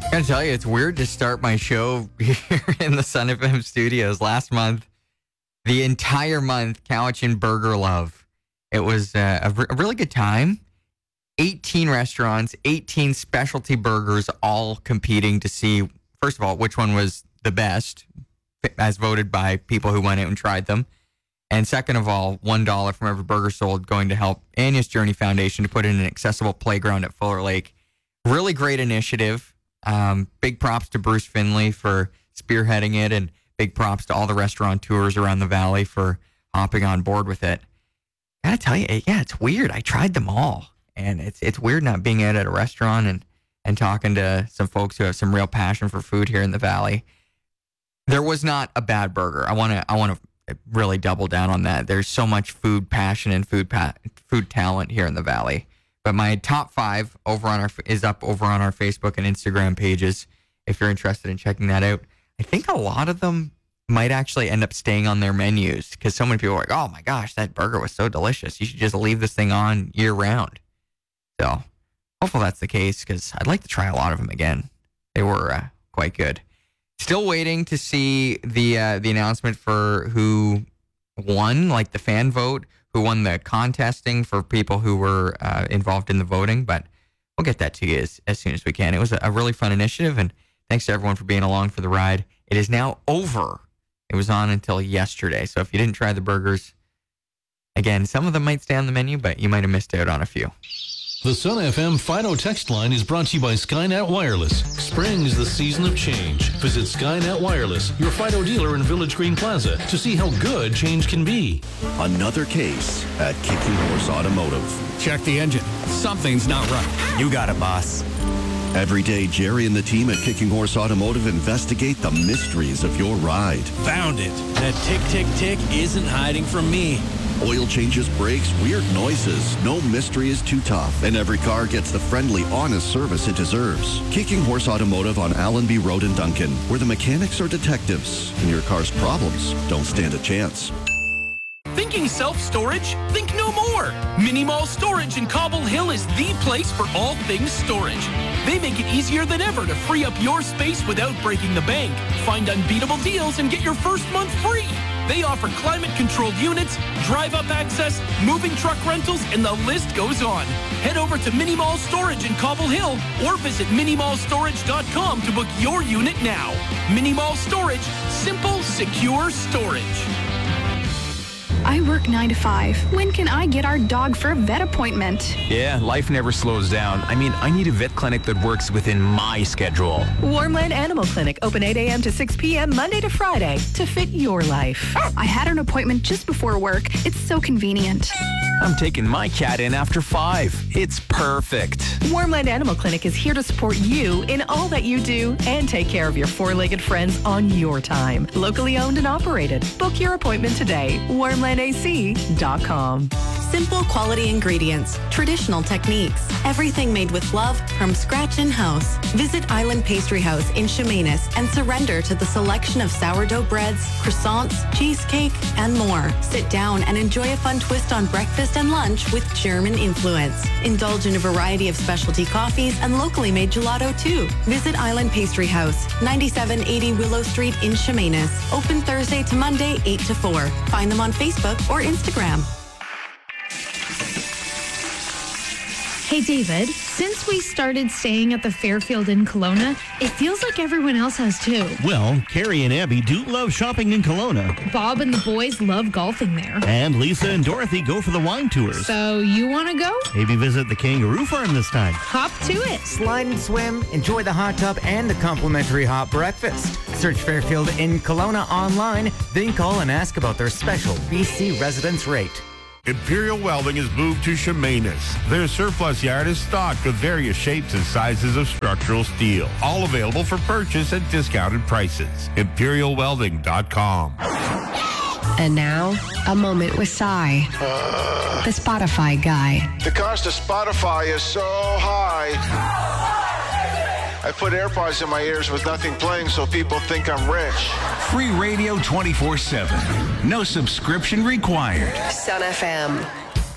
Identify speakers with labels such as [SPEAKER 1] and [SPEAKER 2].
[SPEAKER 1] I gotta tell you, it's weird to start my show here in the Sun FM studios. Last month, the entire month, Cowichan Burger Love. It was a really good time. 18 restaurants, 18 specialty burgers, all competing to see, first of all, which one was the best, as voted by people who went out and tried them. And second of all, $1 from every burger sold going to help Anya's Journey Foundation to put in an accessible playground at Fuller Lake. Really great initiative. Big props to Bruce Finley for spearheading it, and big props to all the restaurateurs around the valley for hopping on board with it. Gotta tell you, yeah, it's weird. I tried them all, and it's weird not being out at a restaurant and talking to some folks who have some real passion for food here in the valley. There was not a bad burger. I want to really double down on that. There's so much food passion and food talent here in the valley. But my top 5 is up over on our Facebook and Instagram pages if you're interested in checking that out. I think a lot of them might actually end up staying on their menus because so many people are like, oh my gosh, that burger was so delicious. You should just leave this thing on year round. So hopefully that's the case because I'd like to try a lot of them again. They were quite good. Still waiting to see the announcement for who won, like the fan vote, who won the contesting for people who were involved in the voting, but we'll get that to you as soon as we can. It was a really fun initiative, and thanks to everyone for being along for the ride. It is now over. It was on until yesterday, so if you didn't try the burgers, again, some of them might stay on the menu, but you might have missed out on a few.
[SPEAKER 2] The Sun FM Fido text line is brought to you by Skynet Wireless. Spring is the season of change. Visit Skynet Wireless, your Fido dealer in Village Green Plaza, to see how good change can be.
[SPEAKER 3] Another case at Kicking Horse Automotive.
[SPEAKER 4] Check the engine. Something's not right.
[SPEAKER 5] You got it, boss.
[SPEAKER 3] Every day, Jerry and the team at Kicking Horse Automotive investigate the mysteries of your ride.
[SPEAKER 5] Found it. That tick, tick, tick isn't hiding from me.
[SPEAKER 3] Oil changes, brakes, weird noises. No mystery is too tough, and every car gets the friendly, honest service it deserves. Kicking Horse Automotive on Allenby Road in Duncan, where the mechanics are detectives, and your car's problems don't stand a chance.
[SPEAKER 6] Thinking self-storage? Think no more. Mini Mall Storage in Cobble Hill is the place for all things storage. They make it easier than ever to free up your space without breaking the bank. Find unbeatable deals and get your first month free. They offer climate-controlled units, drive-up access, moving truck rentals, and the list goes on. Head over to Mini Mall Storage in Cobble Hill or visit minimallstorage.com to book your unit now. Mini Mall Storage, simple, secure storage.
[SPEAKER 7] I work 9 to 5. When can I get our dog for a vet appointment?
[SPEAKER 8] Yeah, life never slows down. I mean, I need a vet clinic that works within my schedule.
[SPEAKER 9] Warmland Animal Clinic, open 8 a.m. to 6 p.m. Monday to Friday to fit your life.
[SPEAKER 7] I had an appointment just before work. It's so convenient.
[SPEAKER 8] I'm taking my cat in after 5. It's perfect.
[SPEAKER 9] Warmland Animal Clinic is here to support you in all that you do and take care of your four-legged friends on your time. Locally owned and operated. Book your appointment today. WarmlandAC.com.
[SPEAKER 10] Simple quality ingredients, traditional techniques, everything made with love from scratch in-house. Visit Island Pastry House in Chemainus and surrender to the selection of sourdough breads, croissants, cheesecake, and more. Sit down and enjoy a fun twist on breakfast and lunch with German influence. Indulge in a variety of specialty coffees and locally made gelato too. Visit Island Pastry House, 9780 Willow Street in Chemainus. Open Thursday to Monday, 8 to 4. Find them on Facebook or Instagram.
[SPEAKER 11] Hey, David, since we started staying at the Fairfield in Kelowna, it feels like everyone else has too.
[SPEAKER 12] Well, Carrie and Abby do love shopping in Kelowna.
[SPEAKER 11] Bob and the boys love golfing there.
[SPEAKER 12] And Lisa and Dorothy go for the wine tours.
[SPEAKER 11] So you want to go?
[SPEAKER 12] Maybe visit the kangaroo farm this time.
[SPEAKER 11] Hop to it.
[SPEAKER 13] Slide and swim, enjoy the hot tub and the complimentary hot breakfast. Search Fairfield in Kelowna online, then call and ask about their special BC residence rate.
[SPEAKER 14] Imperial Welding has moved to Chemainus. Their surplus yard is stocked with various shapes and sizes of structural steel. All available for purchase at discounted prices. ImperialWelding.com.
[SPEAKER 15] And now, a moment with Cy, the Spotify guy.
[SPEAKER 16] The cost of Spotify is so high. I put AirPods in my ears with nothing playing so people think I'm rich.
[SPEAKER 17] Free radio 24/7. No subscription required.
[SPEAKER 15] Sun FM.